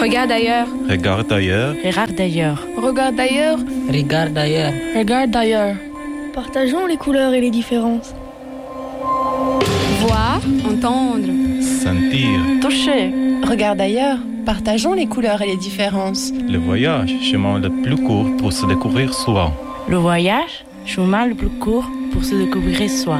Regarde ailleurs. Regarde ailleurs. Regarde ailleurs. Regarde ailleurs. Regarde ailleurs. Regarde ailleurs. Partageons les couleurs et les différences. Voir, entendre. Sentir. Toucher. Regarde ailleurs. Partageons les couleurs et les différences. Le voyage, chemin le plus court pour se découvrir soi. Le voyage, chemin le plus court pour se découvrir soi.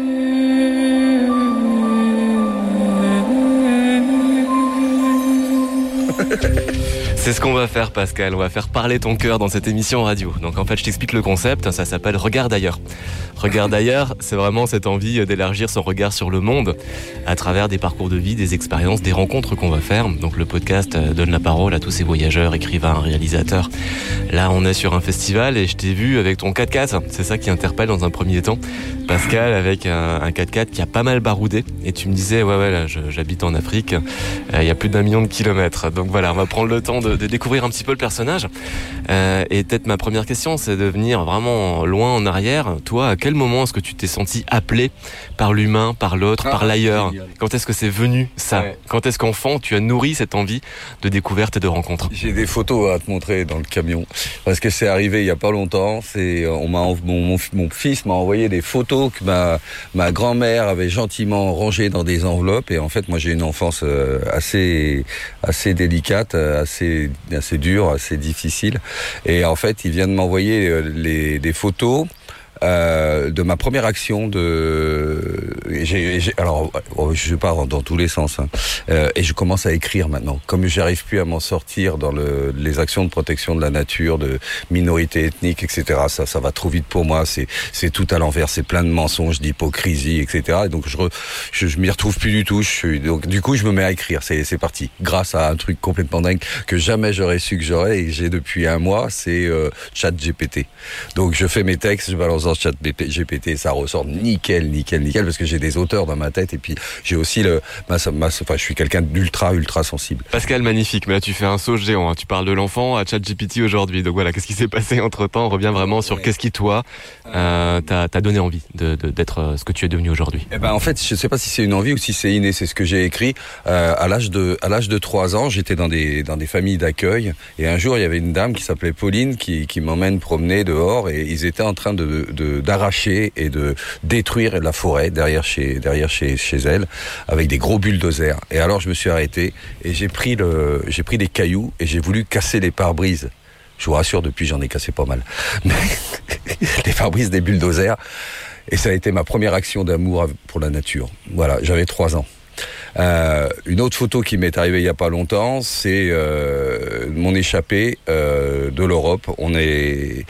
C'est ce qu'on va faire, Pascal. On va faire parler ton cœur dans cette émission radio. Donc en fait, je t'explique le concept. Ça s'appelle Regarde ailleurs. Regarde ailleurs, c'est vraiment cette envie d'élargir son regard sur le monde à travers des parcours de vie, des expériences, des rencontres qu'on va faire. Donc le podcast donne la parole à tous ces voyageurs, écrivains, réalisateurs. Là, on est sur un festival et je t'ai vu avec ton 4x4. C'est ça qui interpelle dans un premier temps. Pascal avec un 4x4 qui a pas mal baroudé. Et tu me disais, ouais, là, j'habite en Afrique. Il y a plus d'1 million de kilomètres. Donc voilà, on va prendre le temps de découvrir un petit peu le personnage. Et peut-être ma première question, c'est de venir vraiment loin en arrière. Toi, à quel moment est-ce que tu t'es senti appelé par l'humain, par l'autre, par l'ailleurs ? Quand est-ce que c'est venu, ça ? Quand est-ce qu'enfant, tu as nourri cette envie de découverte et de rencontre ? J'ai des photos à te montrer dans le camion. Parce que c'est arrivé il y a pas longtemps. Mon fils m'a envoyé des photos que ma grand-mère avait gentiment rangées dans des enveloppes. Et en fait, moi, j'ai une enfance assez délicate, assez dure, assez difficile. Et en fait, il vient de m'envoyer des photos de ma première action alors je pars dans tous les sens et je commence à écrire maintenant. Comme j'arrive plus à m'en sortir dans les actions de protection de la nature, de minorités ethniques, etc. Ça va trop vite pour moi. C'est tout à l'envers. C'est plein de mensonges, d'hypocrisie, etc. Et donc je m'y retrouve plus du tout. Donc du coup je me mets à écrire. C'est parti. Grâce à un truc complètement dingue que jamais j'aurais su que j'aurais et que j'ai depuis 1 mois. C'est ChatGPT. Donc je fais mes textes, je balance dans ChatGPT, ça ressort nickel, parce que j'ai des auteurs dans ma tête et puis j'ai aussi je suis quelqu'un d'ultra sensible. Pascal, magnifique, mais là tu fais un saut géant, hein. Tu parles de l'enfant à ChatGPT aujourd'hui, donc voilà, qu'est-ce qui s'est passé entre temps ? On revient vraiment sur qu'est-ce qui toi t'a donné envie d'être ce que tu es devenu aujourd'hui. En fait, je sais pas si c'est une envie ou si c'est inné, c'est ce que j'ai écrit à l'âge de 3 ans, j'étais dans des familles d'accueil et un jour il y avait une dame qui s'appelait Pauline qui m'emmène promener dehors et ils étaient en train d'arracher et de détruire la forêt derrière chez elle avec des gros bulldozers. Et alors je me suis arrêté et j'ai pris des cailloux et j'ai voulu casser les pare-brises. Je vous rassure, depuis j'en ai cassé pas mal. Mais les pare-brises des bulldozers. Et ça a été ma première action d'amour pour la nature. Voilà, j'avais 3 ans. Une autre photo qui m'est arrivée il y a pas longtemps, c'est mon échappée de l'Europe. On est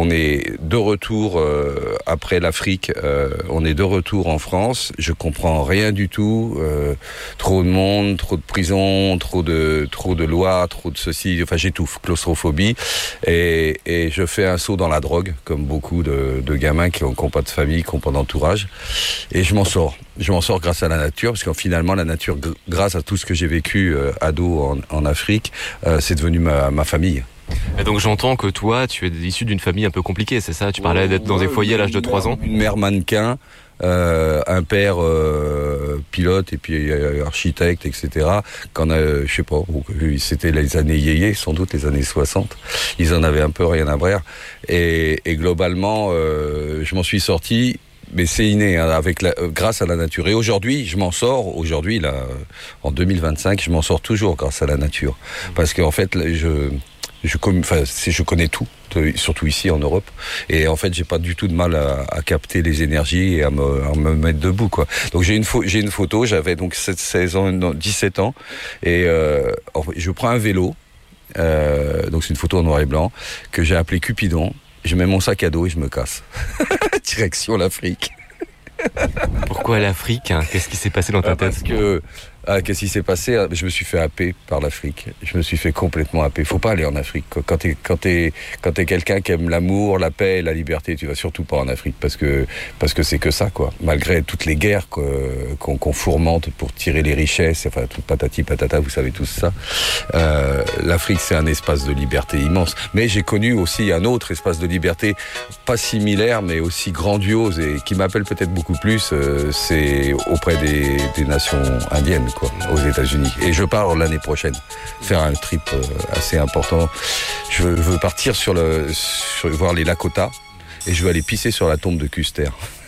de retour après l'Afrique. On est de retour en France. Je comprends rien du tout. Trop de monde, trop de prisons, trop de lois, trop de ceci. Enfin, j'étouffe, claustrophobie. Et je fais un saut dans la drogue, comme beaucoup de gamins qui ont pas de famille, qui ont pas d'entourage. Et je m'en sors. Je m'en sors grâce à la nature, parce que finalement, la nature, grâce à tout ce que j'ai vécu ado en Afrique, c'est devenu ma famille. Et donc j'entends que toi, tu es issu d'une famille un peu compliquée, c'est ça ? Tu parlais d'être dans des foyers à l'âge de 3 ans ? Une mère mannequin, un père pilote et puis architecte, etc. Je sais pas, c'était les années yéyé, sans doute les années 60. Ils en avaient un peu rien à brer. Et globalement, je m'en suis sorti. Mais c'est inné, grâce à la nature. Et aujourd'hui, je m'en sors. Aujourd'hui, là, en 2025, je m'en sors toujours grâce à la nature. Parce qu'en fait, je connais tout, surtout ici en Europe. Et en fait, j'ai pas du tout de mal à capter les énergies et à me mettre debout, quoi. Donc j'ai une photo. J'avais donc 17 ans, et je prends un vélo. Donc c'est une photo en noir et blanc que j'ai appelé Cupidon. Je mets mon sac à dos et je me casse. Direction l'Afrique. Pourquoi l'Afrique ? Qu'est-ce qui s'est passé dans ta tête ? Parce que qu'est-ce qui s'est passé ? Je me suis fait happer par l'Afrique. Je me suis fait complètement happer. Faut pas aller en Afrique. Quand t'es quelqu'un qui aime l'amour, la paix et la liberté, tu vas surtout pas en Afrique parce que c'est que ça, quoi. Malgré toutes les guerres qu'on fourmente pour tirer les richesses, enfin tout patati patata, vous savez tous ça. L'Afrique, c'est un espace de liberté immense. Mais j'ai connu aussi un autre espace de liberté, pas similaire, mais aussi grandiose et qui m'appelle peut-être beaucoup plus. C'est auprès des nations indiennes. quoi, aux États-Unis. Et je pars l'année prochaine faire un trip assez important. Je veux partir voir les Lakota et je veux aller pisser sur la tombe de Custer.